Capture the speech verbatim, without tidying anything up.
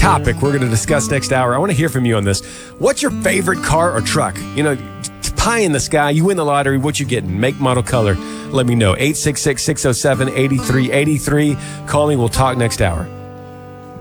topic we're going to discuss next hour. I want to hear from you on this. What's your favorite car or truck? You know, pie in the sky. You win the lottery. What you getting? Make, model, color. Let me know. eight six six, six oh seven, eight three eight three. Call me. We'll talk next hour.